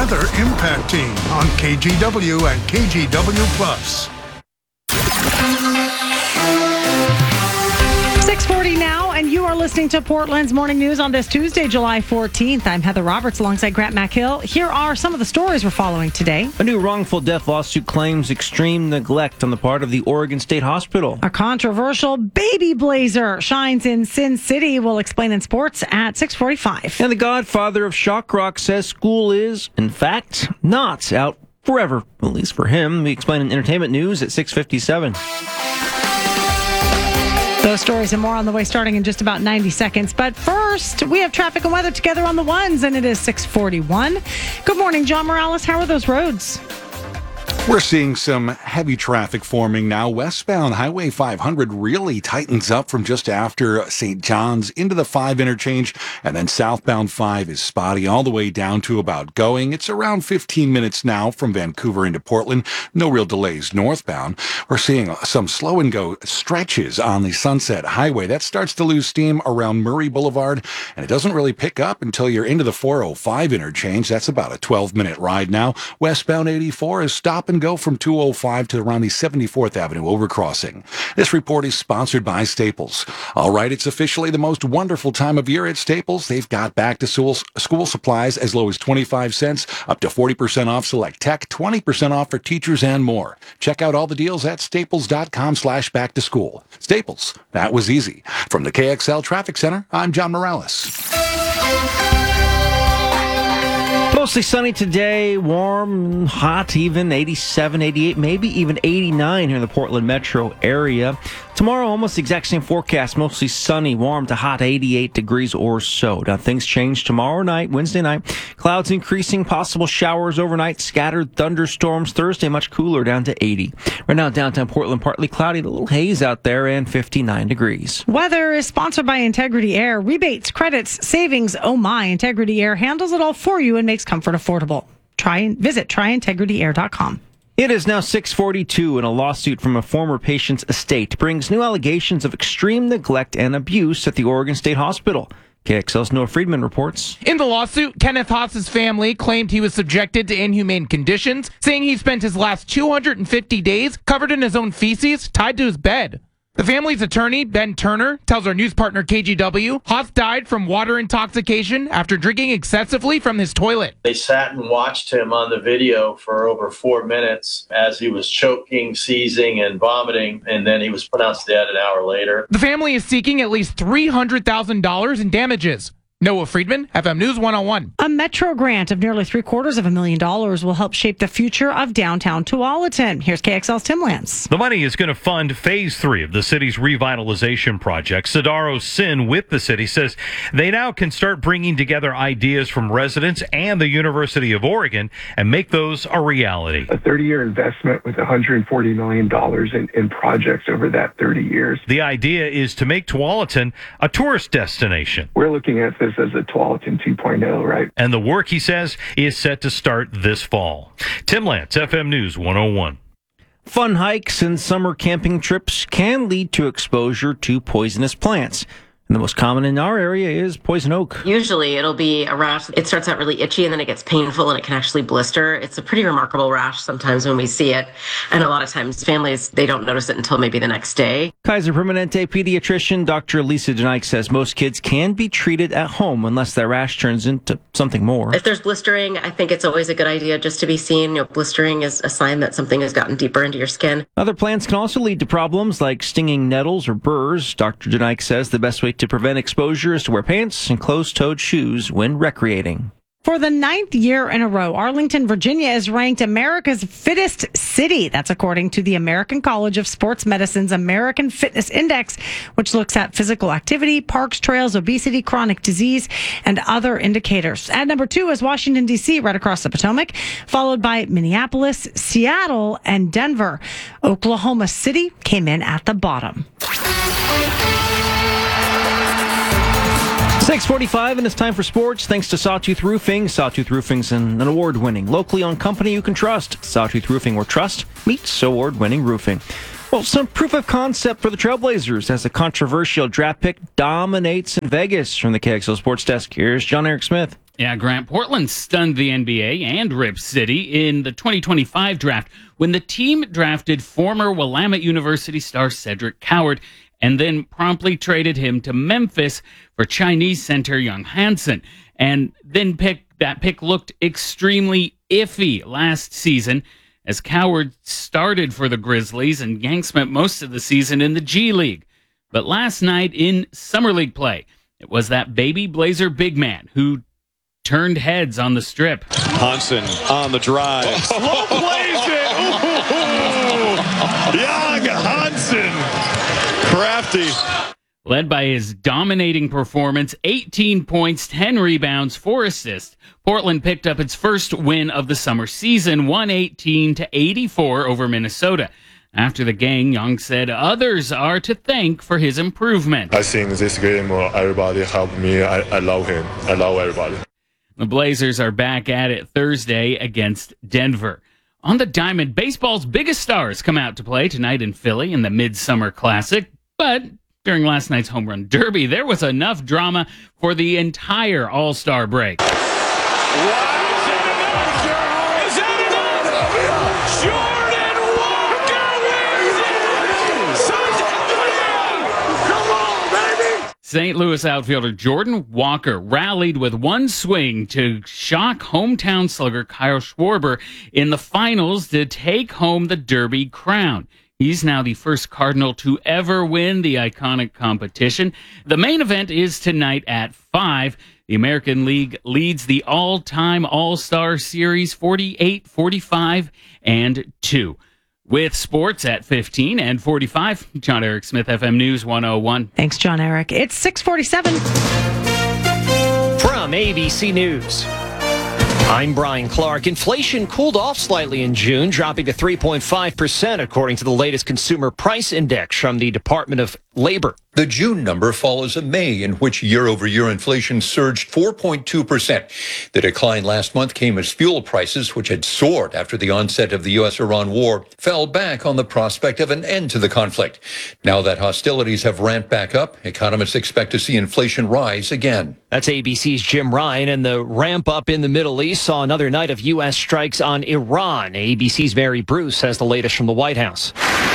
Weather Impact Team on KGW and KGW Plus. 6:40 now, and you are listening to Portland's Morning News on this Tuesday, July 14th. I'm Heather Roberts alongside Grant McHill. Here are some of the stories we're following today. A new wrongful death lawsuit claims extreme neglect on the part of the Oregon State Hospital. A controversial baby blazer shines in Sin City. We'll explain in sports at 6:45. And the godfather of shock rock says school is, in fact, not out forever, at least for him. We explain in entertainment news at 6:57. Those stories and more on the way starting in just about 90 seconds. But first, we have traffic and weather together on the ones, and it is 6:41. Good morning, John Morales. How are those roads? We're seeing some heavy traffic forming now. Westbound Highway 500 really tightens up from just after St. John's into the 5 interchange, and then southbound 5 is spotty all the way down to about Going. It's around 15 minutes now from Vancouver into Portland. No real delays northbound. We're seeing some slow and go stretches on the Sunset Highway. That starts to lose steam around Murray Boulevard, and it doesn't really pick up until you're into the 405 interchange. That's about a 12-minute ride now. Westbound 84 is stop and go from 205 to around the 74th Avenue overcrossing. This report is sponsored by Staples. All right, it's officially the most wonderful time of year at Staples. They've got back to school supplies as low as 25 cents, up to 40% off select tech, 20% off for teachers and more. Check out all the deals at staples.com/back to school. Staples, that was easy. From the KXL Traffic Center, I'm John Morales. Mostly sunny today, warm, hot, even 87, 88, maybe even 89 here in the Portland metro area. Tomorrow, almost the exact same forecast, mostly sunny, warm to hot 88 degrees or so. Now, things change tomorrow night, Wednesday night. Clouds increasing, possible showers overnight, scattered thunderstorms. Thursday, much cooler, down to 80. Right now, downtown Portland, partly cloudy, a little haze out there, and 59 degrees. Weather is sponsored by Integrity Air. Rebates, credits, savings. Oh my, Integrity Air handles it all for you and makes comfort affordable. Visit tryintegrityair.com. It is now 6:42, and a lawsuit from a former patient's estate brings new allegations of extreme neglect and abuse at the Oregon State Hospital. KXL's Noah Friedman reports. In the lawsuit, Kenneth Haas's family claimed he was subjected to inhumane conditions, saying he spent his last 250 days covered in his own feces, tied to his bed. The family's attorney, Ben Turner, tells our news partner KGW, Haas died from water intoxication after drinking excessively from his toilet. They sat and watched him on the video for over 4 minutes as he was choking, seizing, and vomiting, and then he was pronounced dead an hour later. The family is seeking at least $300,000 in damages. Noah Friedman, FM News 101. A Metro grant of nearly $750,000 will help shape the future of downtown Tualatin. Here's KXL's Tim Lance. The money is going to fund Phase 3 of the city's revitalization project. Sidaro Sin with the city says they now can start bringing together ideas from residents and the University of Oregon and make those a reality. A 30-year investment with $140 million in projects over that 30 years. The idea is to make Tualatin a tourist destination. We're looking at this as a Tualatin 2.0, right? And the work, he says, is set to start this fall. Tim Lance, FM News 101. Fun hikes and summer camping trips can lead to exposure to poisonous plants. And the most common in our area is poison oak. Usually it'll be a rash. It starts out really itchy and then it gets painful and it can actually blister. It's a pretty remarkable rash sometimes when we see it. And a lot of times families, they don't notice it until maybe the next day. Kaiser Permanente pediatrician Dr. Lisa Denike says most kids can be treated at home unless that rash turns into something more. If there's blistering, I think it's always a good idea just to be seen. Blistering is a sign that something has gotten deeper into your skin. Other plants can also lead to problems like stinging nettles or burrs. Dr. Denike says the best way to prevent exposure is to wear pants and closed-toed shoes when recreating. For the 9th year in a row, Arlington, Virginia is ranked America's fittest city. That's according to the American College of Sports Medicine's American Fitness Index, which looks at physical activity, parks, trails, obesity, chronic disease, and other indicators. At number 2 is Washington, D.C., right across the Potomac, followed by Minneapolis, Seattle, and Denver. Oklahoma City came in at the bottom. 6:45, and it's time for sports. Thanks to Sawtooth Roofing. Sawtooth Roofing's an award-winning, locally owned company you can trust. Sawtooth Roofing, where trust meets award-winning roofing. Well, some proof of concept for the Trailblazers as a controversial draft pick dominates in Vegas. From the KXL Sports Desk, here's John Eric Smith. Yeah, Grant, Portland stunned the NBA and Rip City in the 2025 draft when the team drafted former Willamette University star Cedric Coward and then promptly traded him to Memphis for Chinese center Young Hansen. And then that pick looked extremely iffy last season as Coward started for the Grizzlies and Yang spent most of the season in the G League. But last night in Summer League play, it was that baby Blazer big man who turned heads on the strip. Hansen on the drive. Oh, Blazing! Young Hansen. Crafty. Led by his dominating performance, 18 points, 10 rebounds, 4 assists, Portland picked up its first win of the summer season, 118-84 over Minnesota. After the game, Young said others are to thank for his improvement. I think this game, everybody helped me. I love him. I love everybody. The Blazers are back at it Thursday against Denver. On the diamond, baseball's biggest stars come out to play tonight in Philly in the Midsummer Classic. But during last night's Home Run Derby, there was enough drama for the entire All-Star break. St. Louis outfielder Jordan Walker rallied with one swing to shock hometown slugger Kyle Schwarber in the finals to take home the Derby crown. He's now the first Cardinal to ever win the iconic competition. The main event is tonight at 5. The American League leads the all-time All-Star Series 48-45-2. With sports at 15 and 45, John Eric Smith, FM News 101. Thanks, John Eric. It's 6:47. From ABC News, I'm Brian Clark. Inflation cooled off slightly in June, dropping to 3.5%, according to the latest Consumer Price Index from the Department of Labor. The June number follows a May in which year-over-year inflation surged 4.2%. The decline last month came as fuel prices, which had soared after the onset of the U.S.-Iran war, fell back on the prospect of an end to the conflict. Now that hostilities have ramped back up, economists expect to see inflation rise again. That's ABC's Jim Ryan, and the ramp up in the Middle East saw another night of U.S. strikes on Iran. ABC's Mary Bruce has the latest from the White House.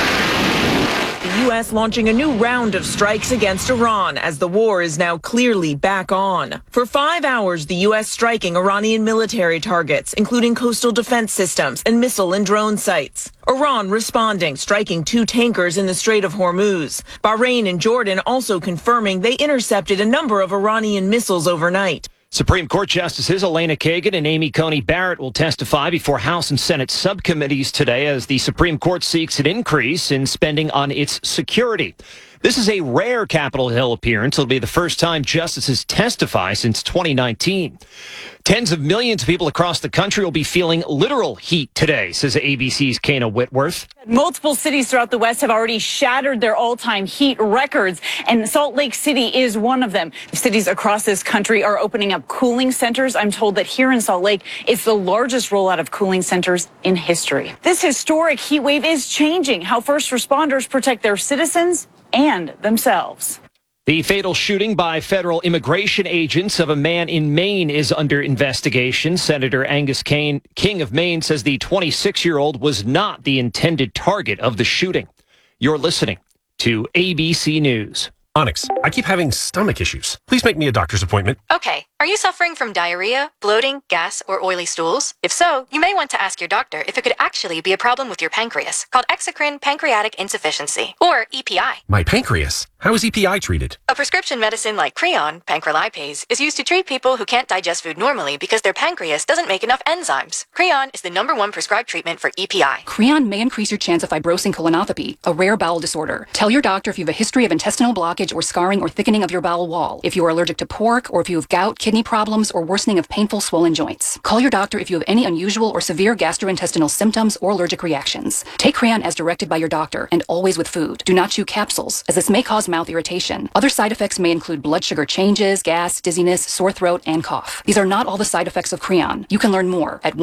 The U.S. launching a new round of strikes against Iran as the war is now clearly back on. For 5 hours, the U.S. striking Iranian military targets, including coastal defense systems and missile and drone sites. Iran responding, striking 2 tankers in the Strait of Hormuz. Bahrain and Jordan also confirming they intercepted a number of Iranian missiles overnight. Supreme Court Justices Elena Kagan and Amy Coney Barrett will testify before House and Senate subcommittees today as the Supreme Court seeks an increase in spending on its security. This is a rare Capitol Hill appearance. It'll be the first time justices testify since 2019. Tens of millions of people across the country will be feeling literal heat today, says ABC's Kana Whitworth. Multiple cities throughout the West have already shattered their all-time heat records, and Salt Lake City is one of them. Cities across this country are opening up cooling centers. I'm told that here in Salt Lake, it's the largest rollout of cooling centers in history. This historic heat wave is changing how first responders protect their citizens and themselves. The fatal shooting by federal immigration agents of a man in Maine is under investigation. Senator Angus King of Maine says the 26-year-old was not the intended target of the shooting. You're listening to ABC News. Onyx, I keep having stomach issues. Please make me a doctor's appointment. Okay. Are you suffering from diarrhea, bloating, gas, or oily stools? If so, you may want to ask your doctor if it could actually be a problem with your pancreas, called exocrine pancreatic insufficiency, or EPI. My pancreas? How is EPI treated? A prescription medicine like Creon, pancrelipase, is used to treat people who can't digest food normally because their pancreas doesn't make enough enzymes. Creon is the #1 prescribed treatment for EPI. Creon may increase your chance of fibrosing colonopathy, a rare bowel disorder. Tell your doctor if you have a history of intestinal blockage or scarring or thickening of your bowel wall, if you are allergic to pork, or if you have gout, kidney problems, or worsening of painful swollen joints. Call your doctor if you have any unusual or severe gastrointestinal symptoms or allergic reactions. Take Creon as directed by your doctor, and always with food. Do not chew capsules, as this may cause mouth irritation. Other side effects may include blood sugar changes, gas, dizziness, sore throat, and cough. These are not all the side effects of Creon. You can learn more at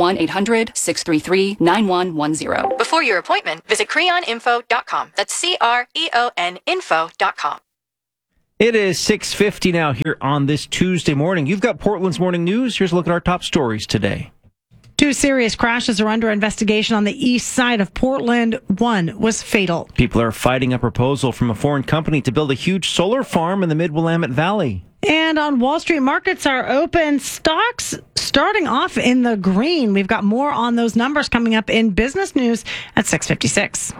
1-800-633-9110. Before your appointment, visit creoninfo.com. That's CREON info.com. It is 6:50 now here on this Tuesday morning. You've got Portland's morning news. Here's a look at our top stories today. 2 serious crashes are under investigation on the east side of Portland. One was fatal. People are fighting a proposal from a foreign company to build a huge solar farm in the Mid-Willamette Valley. And on Wall Street, markets are open. Stocks starting off in the green. We've got more on those numbers coming up in business news at 6:56.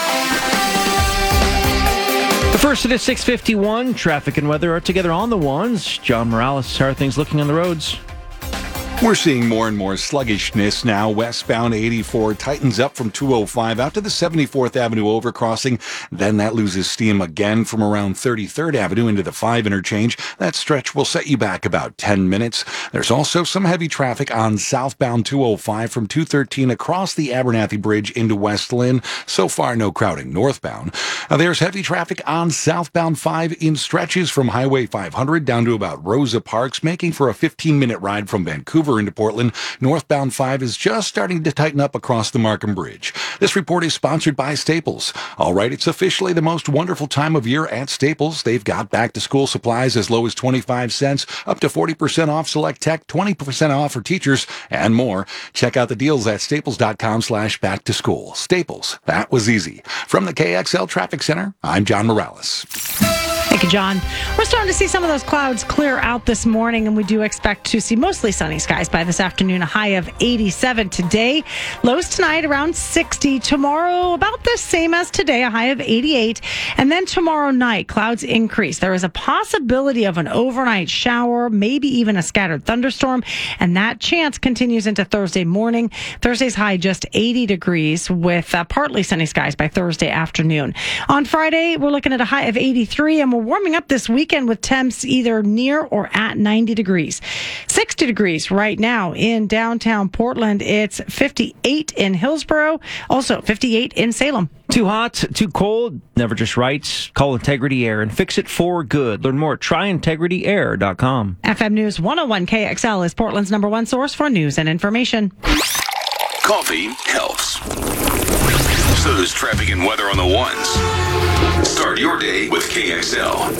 The first it is 6:51. Traffic and weather are together on the ones. John Morales, how are things looking on the roads? We're seeing more and more sluggishness now. Westbound 84 tightens up from 205 out to the 74th Avenue overcrossing. Then that loses steam again from around 33rd Avenue into the 5 interchange. That stretch will set you back about 10 minutes. There's also some heavy traffic on southbound 205 from 213 across the Abernathy Bridge into West Lynn. So far, no crowding northbound. There's heavy traffic on southbound 5 in stretches from Highway 500 down to about Rosa Parks, making for a 15-minute ride from Vancouver into Portland. Northbound 5 is just starting to tighten up across the Markham Bridge. This report is sponsored by Staples. All right, it's officially the most wonderful time of year at Staples. They've got back-to-school supplies as low as 25 cents, up to 40% off select tech, 20% off for teachers, and more. Check out the deals at staples.com/back-to-school. Staples, that was easy. From the KXL Traffic Center, I'm John Morales. Thank you, John. We're starting to see some of those clouds clear out this morning, and we do expect to see mostly sunny skies by this afternoon, a high of 87 today. Lows tonight around 60. Tomorrow, about the same as today, a high of 88. And then tomorrow night, clouds increase. There is a possibility of an overnight shower, maybe even a scattered thunderstorm, and that chance continues into Thursday morning. Thursday's high just 80 degrees with partly sunny skies by Thursday afternoon. On Friday, we're looking at a high of 83, and we're warming up this weekend with temps either near or at 90 degrees. 60 degrees right now in downtown Portland. It's 58 in Hillsborough, also 58 in Salem. Too hot, too cold, never just right. Call Integrity Air and fix it for good. Learn more at tryintegrityair.com. FM News 101 KXL is Portland's #1 source for news and information. Coffee helps. So does traffic and weather on the ones. Start your day with KXL.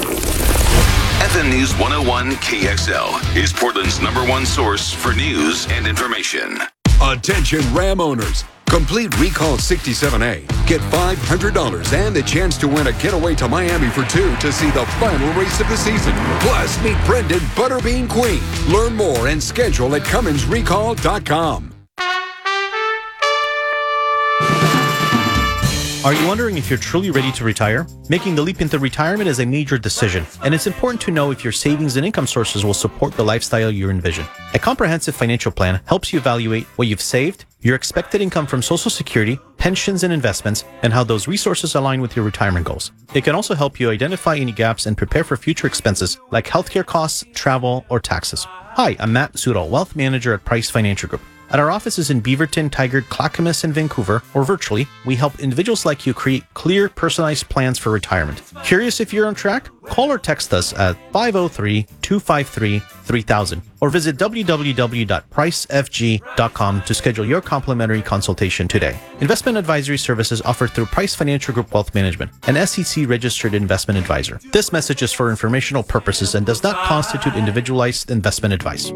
FM News 101 KXL is Portland's #1 source for news and information. Attention Ram owners. Complete Recall 67A. Get $500 and the chance to win a getaway to Miami for 2 to see the final race of the season. Plus, meet Brendan Butterbean Queen. Learn more and schedule at CumminsRecall.com. Are you wondering if you're truly ready to retire? Making the leap into retirement is a major decision, and it's important to know if your savings and income sources will support the lifestyle you envision. A comprehensive financial plan helps you evaluate what you've saved, your expected income from Social Security, pensions and investments, and how those resources align with your retirement goals. It can also help you identify any gaps and prepare for future expenses like healthcare costs, travel, or taxes. Hi, I'm Matt Sudol, Wealth Manager at Price Financial Group. At our offices in Beaverton, Tigard, Clackamas, and Vancouver, or virtually, we help individuals like you create clear, personalized plans for retirement. Curious if you're on track? Call or text us at 503-253-3000 or visit www.pricefg.com to schedule your complimentary consultation today. Investment advisory services offered through Price Financial Group Wealth Management, an SEC-registered investment advisor. This message is for informational purposes and does not constitute individualized investment advice.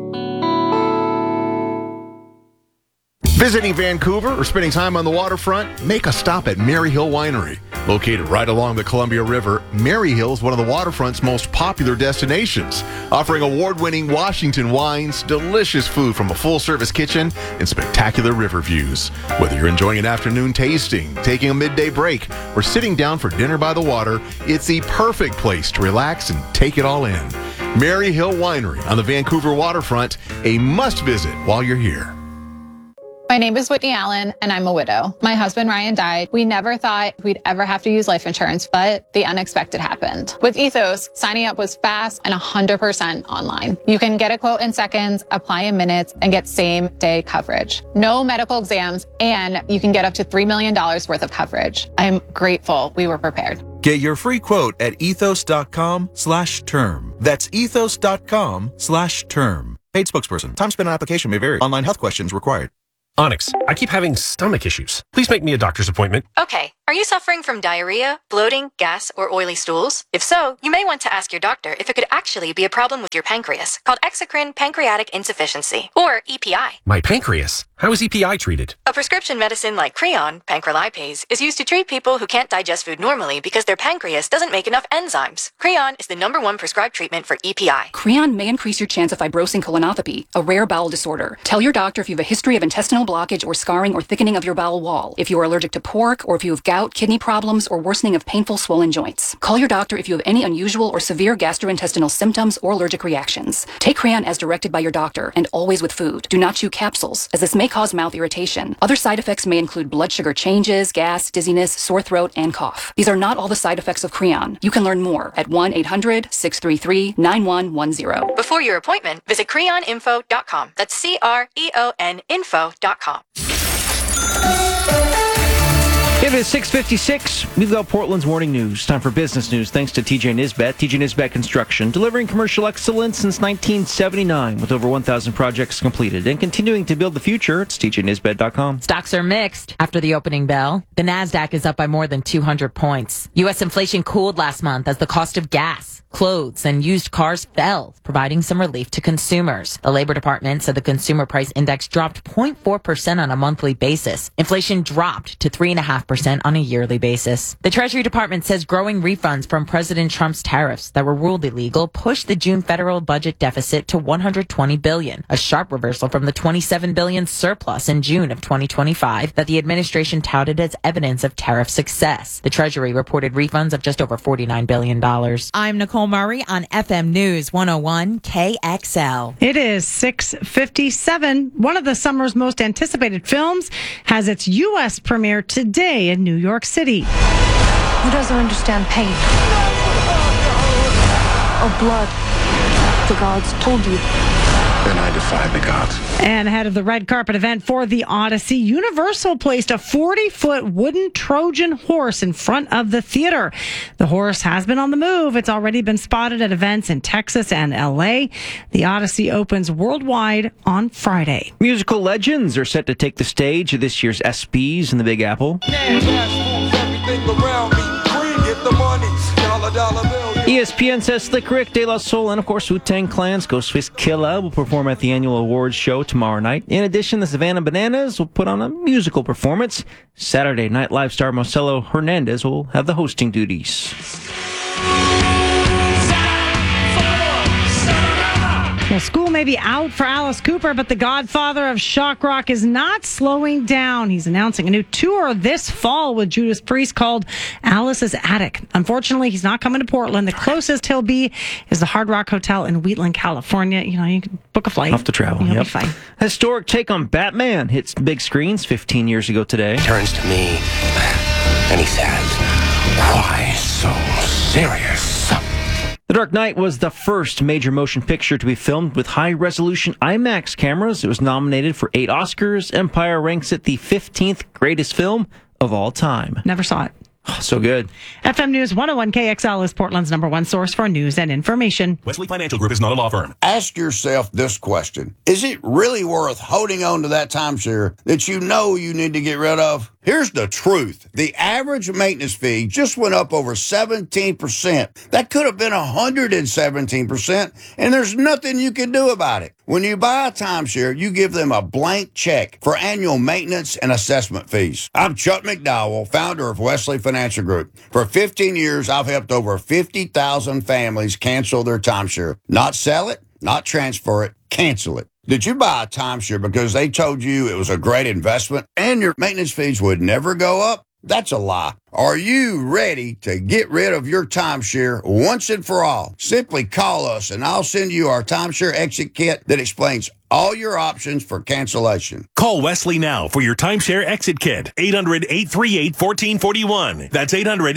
Visiting Vancouver or spending time on the waterfront? Make a stop at Mary Hill Winery. Located right along the Columbia River, Mary Hill is one of the waterfront's most popular destinations, offering award-winning Washington wines, delicious food from a full-service kitchen, and spectacular river views. Whether you're enjoying an afternoon tasting, taking a midday break, or sitting down for dinner by the water, it's the perfect place to relax and take it all in. Mary Hill Winery on the Vancouver waterfront, a must-visit while you're here. My name is Whitney Allen, and I'm a widow. My husband, Ryan, died. We never thought we'd ever have to use life insurance, but the unexpected happened. With Ethos, signing up was fast and 100% online. You can get a quote in seconds, apply in minutes, and get same-day coverage. No medical exams, and you can get up to $3 million worth of coverage. I'm grateful we were prepared. Get your free quote at ethos.com/term. That's ethos.com/term. Paid spokesperson. Time spent on application may vary. Online health questions required. Onyx, I keep having stomach issues. Please make me a doctor's appointment. Okay, Are you suffering from diarrhea, bloating, gas, or oily stools? If so, you may want to ask your doctor if it could actually be a problem with your pancreas, called exocrine pancreatic insufficiency, or EPI. My pancreas? How is EPI treated? A prescription medicine like Creon, pancrelipase, is used to treat people who can't digest food normally because their pancreas doesn't make enough enzymes. Creon is the #1 prescribed treatment for EPI. Creon may increase your chance of fibrosing colonopathy, a rare bowel disorder. Tell your doctor if you have a history of intestinal blockage or scarring or thickening of your bowel wall, if you are allergic to pork, or if you have gout, kidney problems, or worsening of painful swollen joints. Call your doctor if you have any unusual or severe gastrointestinal symptoms or allergic reactions. Take Creon as directed by your doctor and always with food. Do not chew capsules, as this may cause mouth irritation. Other side effects may include blood sugar changes, gas, dizziness, sore throat, and cough. These are not all the side effects of Creon. You can learn more at 1-800-633-9110. Before your appointment, visit creoninfo.com. That's CREON info.com. It is 6:56. We've got Portland's morning news. Time for business news thanks to TJ Nisbet. TJ Nisbet Construction, delivering commercial excellence since 1979 with over 1,000 projects completed and continuing to build the future. It's TJNisbet.com. Stocks are mixed after the opening bell. The Nasdaq is up by more than 200 points. U.S. inflation cooled last month as the cost of gas, clothes, and used cars fell, providing some relief to consumers. The Labor Department said the Consumer Price Index dropped 0.4% on a monthly basis. Inflation dropped to 3.5% on a yearly basis. The Treasury Department says growing refunds from President Trump's tariffs that were ruled illegal pushed the June federal budget deficit to $120 billion, a sharp reversal from the $27 billion surplus in June of 2025 that the administration touted as evidence of tariff success. The Treasury reported refunds of just over $49 billion. I'm Nicole Murray on FM News 101 KXL. It is 6:57. One of the summer's most anticipated films has its U.S. premiere today in New York City. Who doesn't understand pain? Or blood? The gods told you. Then I defy the gods. And ahead of the red carpet event for the Odyssey, Universal placed a 40-foot wooden Trojan horse in front of the theater. The horse has been on the move. It's already been spotted at events in Texas and L.A. The Odyssey opens worldwide on Friday. Musical legends are set to take the stage at this year's ESPYs in the Big Apple. ESPN says Slick Rick, De La Soul, and of course Wu-Tang Clan's Ghostface Killah will perform at the annual awards show tomorrow night. In addition, the Savannah Bananas will put on a musical performance. Saturday, Night Live star Marcelo Hernandez will have the hosting duties. Well, school may be out for Alice Cooper, but the godfather of shock rock is not slowing down. He's announcing a new tour this fall with Judas Priest called Alice's Attic. Unfortunately, he's not coming to Portland. The closest he'll be is the Hard Rock Hotel in Wheatland, California. You know, you can book a flight. Off to travel. You'll be fine. Historic take on Batman hits big screens 15 years ago today. Turns to me and he says, "Why so serious?" The Dark Knight was the first major motion picture to be filmed with high-resolution IMAX cameras. It was nominated for 8 Oscars. Empire ranks it the 15th greatest film of all time. Never saw it. Oh, so good. FM News 101 KXL is Portland's #1 source for news and information. Wesley Financial Group is not a law firm. Ask yourself this question. Is it really worth holding on to that timeshare that you know you need to get rid of? Here's the truth. The average maintenance fee just went up over 17%. That could have been 117%, and there's nothing you can do about it. When you buy a timeshare, you give them a blank check for annual maintenance and assessment fees. I'm Chuck McDowell, founder of Wesley Financial Group. For 15 years, I've helped over 50,000 families cancel their timeshare. Not sell it, not transfer it, cancel it. Did you buy a timeshare because they told you it was a great investment and your maintenance fees would never go up? That's a lie. Are you ready to get rid of your timeshare once and for all? Simply call us and I'll send you our timeshare exit kit that explains all your options for cancellation. Call Wesley now for your timeshare exit kit. 800-838-1441. That's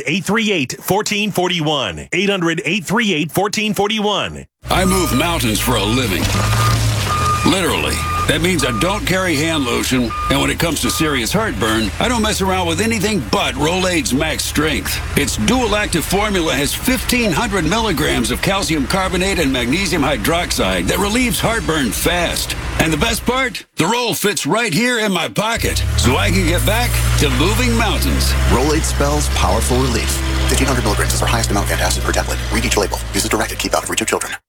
800-838-1441. 800-838-1441. I move mountains for a living. Literally. That means I don't carry hand lotion, and when it comes to serious heartburn, I don't mess around with anything but Rolaids Max Strength. Its dual-active formula has 1,500 milligrams of calcium carbonate and magnesium hydroxide that relieves heartburn fast. And the best part? The roll fits right here in my pocket, so I can get back to moving mountains. Rolade spells powerful relief. 1,500 milligrams is our highest amount of antacid per tablet. Read each label. Use as directed. Keep out of reach of children.